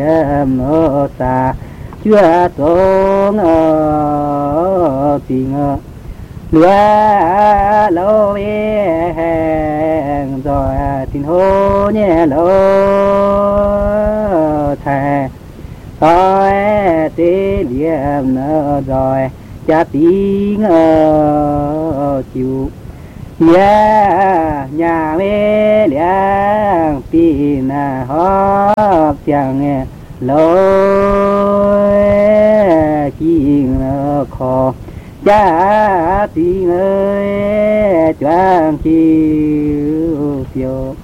mơ xa chưa xuống tình lúa lâu hẹn rồi tình hô nhẹ lâu thề tôi tê liệm nợ rồi cha tiếng chịu nhà mê liang pin hóp chẳng lối kinh khó cha tiếng ơi choang chiều phiêu